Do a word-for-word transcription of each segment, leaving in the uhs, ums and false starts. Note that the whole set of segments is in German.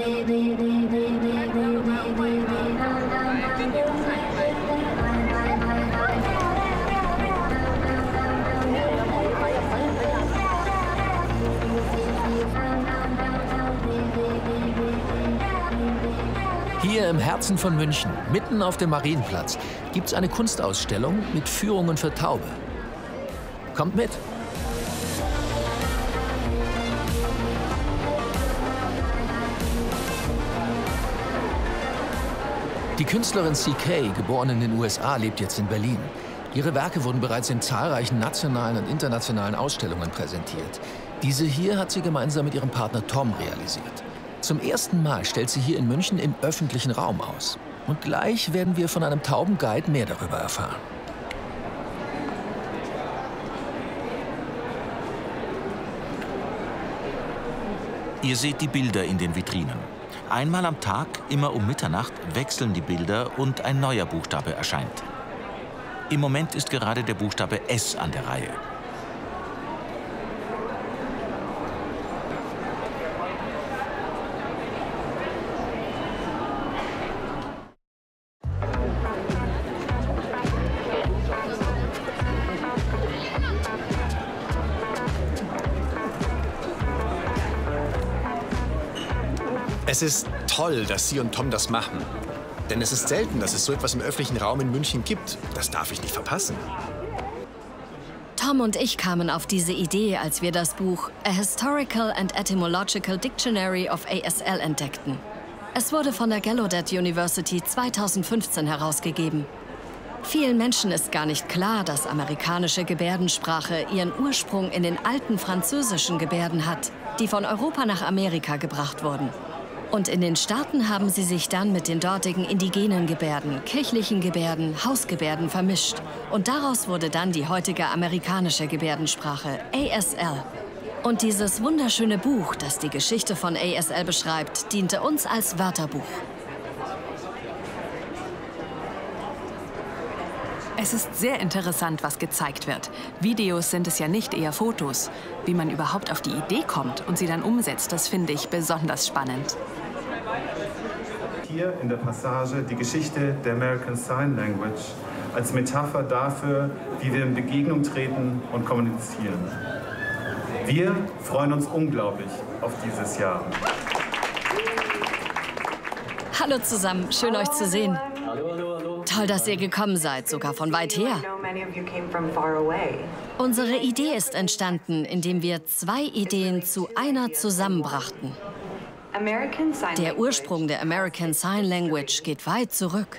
Hier im Herzen von München, mitten auf dem Marienplatz, gibt es eine Kunstausstellung mit Führungen für Taube. Kommt mit! Die Künstlerin C K, geboren in den U S A, lebt jetzt in Berlin. Ihre Werke wurden bereits in zahlreichen nationalen und internationalen Ausstellungen präsentiert. Diese hier hat sie gemeinsam mit ihrem Partner Tom realisiert. Zum ersten Mal stellt sie hier in München im öffentlichen Raum aus. Und gleich werden wir von einem Taubenguide mehr darüber erfahren. Ihr seht die Bilder in den Vitrinen. Einmal am Tag, immer um Mitternacht, wechseln die Bilder und ein neuer Buchstabe erscheint. Im Moment ist gerade der Buchstabe S an der Reihe. Es ist toll, dass Sie und Tom das machen. Denn es ist selten, dass es so etwas im öffentlichen Raum in München gibt. Das darf ich nicht verpassen. Tom und ich kamen auf diese Idee, als wir das Buch A Historical and Etymological Dictionary of A S L entdeckten. Es wurde von der Gallaudet University zweitausendfünfzehn herausgegeben. Vielen Menschen ist gar nicht klar, dass amerikanische Gebärdensprache ihren Ursprung in den alten französischen Gebärden hat, die von Europa nach Amerika gebracht wurden. Und in den Staaten haben sie sich dann mit den dortigen indigenen Gebärden, kirchlichen Gebärden, Hausgebärden vermischt. Und daraus wurde dann die heutige amerikanische Gebärdensprache, A S L. Und dieses wunderschöne Buch, das die Geschichte von A S L beschreibt, diente uns als Wörterbuch. Es ist sehr interessant, was gezeigt wird. Videos sind es ja nicht, eher Fotos. Wie man überhaupt auf die Idee kommt und sie dann umsetzt, das finde ich besonders spannend. Hier in der Passage die Geschichte der American Sign Language als Metapher dafür, wie wir in Begegnung treten und kommunizieren. Wir freuen uns unglaublich auf dieses Jahr. Hallo zusammen, schön euch zu sehen. Toll, dass ihr gekommen seid, sogar von weit her. Unsere Idee ist entstanden, indem wir zwei Ideen zu einer zusammenbrachten. Der Ursprung der American Sign Language geht weit zurück.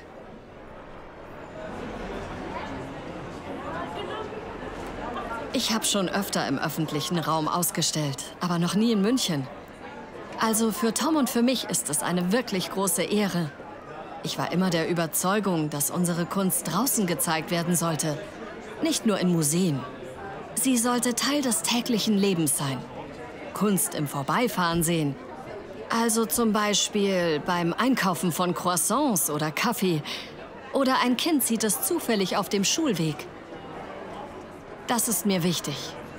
Ich habe schon öfter im öffentlichen Raum ausgestellt, aber noch nie in München. Also für Tom und für mich ist es eine wirklich große Ehre. Ich war immer der Überzeugung, dass unsere Kunst draußen gezeigt werden sollte, nicht nur in Museen. Sie sollte Teil des täglichen Lebens sein. Kunst im Vorbeifahren sehen. Also zum Beispiel beim Einkaufen von Croissants oder Kaffee. Oder ein Kind sieht es zufällig auf dem Schulweg. Das ist mir wichtig.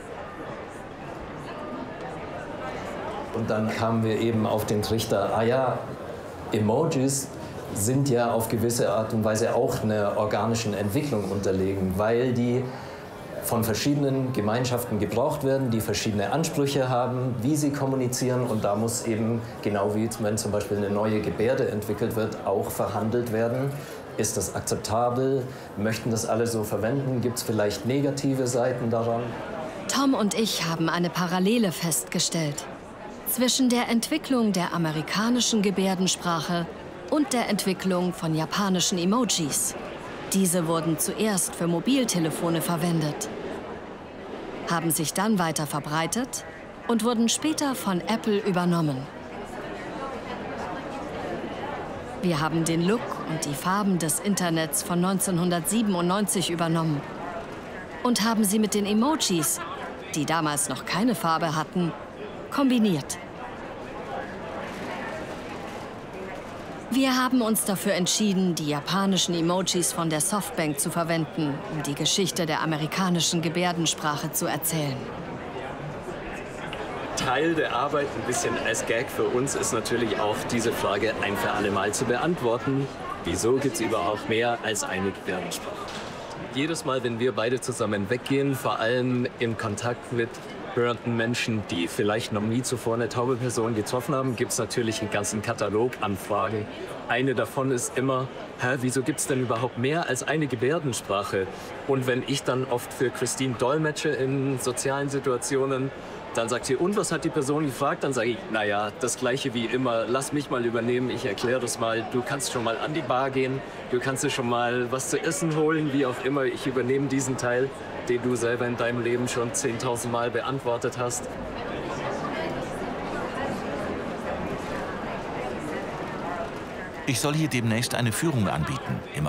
Und dann kamen wir eben auf den Trichter, ah ja, Emojis sind ja auf gewisse Art und Weise auch einer organischen Entwicklung unterlegen, weil die von verschiedenen Gemeinschaften gebraucht werden, die verschiedene Ansprüche haben, wie sie kommunizieren. Und da muss eben, genau wie wenn zum Beispiel eine neue Gebärde entwickelt wird, auch verhandelt werden. Ist das akzeptabel? Möchten das alle so verwenden? Gibt es vielleicht negative Seiten daran? Tom und ich haben eine Parallele festgestellt zwischen der Entwicklung der amerikanischen Gebärdensprache und der Entwicklung von japanischen Emojis. Diese wurden zuerst für Mobiltelefone verwendet, haben sich dann weiter verbreitet und wurden später von Apple übernommen. Wir haben den Look und die Farben des Internets von neunzehnhundertsiebenundneunzig übernommen und haben sie mit den Emojis, die damals noch keine Farbe hatten, kombiniert. Wir haben uns dafür entschieden, die japanischen Emojis von der Softbank zu verwenden, um die Geschichte der amerikanischen Gebärdensprache zu erzählen. Teil der Arbeit, ein bisschen als Gag für uns, ist natürlich auch diese Frage ein für alle Mal zu beantworten. Wieso gibt es überhaupt mehr als eine Gebärdensprache? Jedes Mal, wenn wir beide zusammen weggehen, vor allem im Kontakt mit hörenden Menschen, die vielleicht noch nie zuvor eine taube Person getroffen haben, gibt es natürlich einen ganzen Katalog an Fragen. Eine davon ist immer, hä, wieso gibt es denn überhaupt mehr als eine Gebärdensprache? Und wenn ich dann oft für Christine dolmetsche in sozialen Situationen, dann sagt sie, und was hat die Person gefragt? Dann sage ich, naja, das Gleiche wie immer, lass mich mal übernehmen, ich erkläre das mal. Du kannst schon mal an die Bar gehen, du kannst dir schon mal was zu essen holen, wie auch immer. Ich übernehme diesen Teil, den du selber in deinem Leben schon zehntausend Mal beantwortet hast. Ich soll hier demnächst eine Führung anbieten. Im